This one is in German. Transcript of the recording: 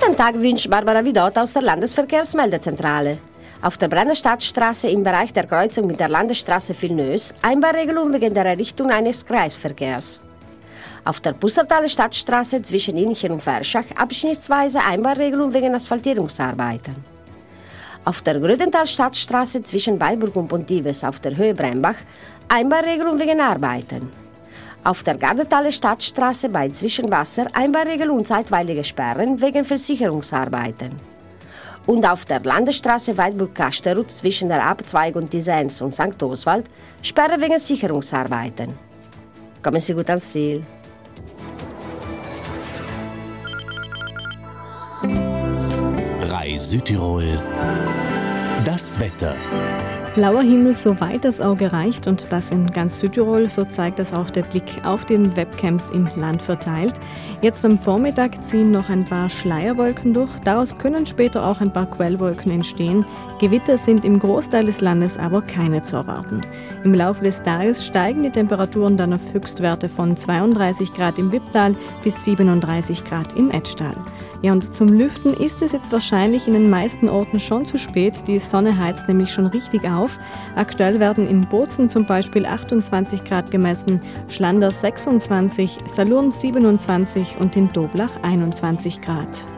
Guten Tag wünscht Barbara Vidot aus der Landesverkehrsmeldezentrale. Auf der Brennestadtstraße im Bereich der Kreuzung mit der Landesstraße Villeneuve Einbahnregelung wegen der Errichtung eines Kreisverkehrs. Auf der Pustertaler Stadtstraße zwischen Inchen und Verschach abschnittsweise Einbahnregelung wegen Asphaltierungsarbeiten. Auf der Grödental Stadtstraße zwischen Weilburg und Pontives auf der Höhe Brembach Einbahnregelung wegen Arbeiten. Auf der Gardetaler Stadtstraße bei Zwischenwasser Einbahnregelung und zeitweilige Sperren wegen Versicherungsarbeiten. Und auf der Landesstraße Weilburg-Kasterut zwischen der Abzweigung Tisens und St. Oswald Sperre wegen Sicherungsarbeiten. Kommen Sie gut ans Ziel. Rai Südtirol. Das Wetter. Blauer Himmel, soweit das Auge reicht, und das in ganz Südtirol, so zeigt das auch der Blick auf den Webcams im Land verteilt. Jetzt am Vormittag ziehen noch ein paar Schleierwolken durch, daraus können später auch ein paar Quellwolken entstehen. Gewitter sind im Großteil des Landes aber keine zu erwarten. Im Laufe des Tages steigen die Temperaturen dann auf Höchstwerte von 32 Grad im Wipptal bis 37 Grad im Etschtal. Ja, und zum Lüften ist es jetzt wahrscheinlich in den meisten Orten schon zu spät. Die Sonne heizt nämlich schon richtig auf. Aktuell werden in Bozen zum Beispiel 28 Grad gemessen, Schlanders 26, Salurn 27 und in Doblach 21 Grad.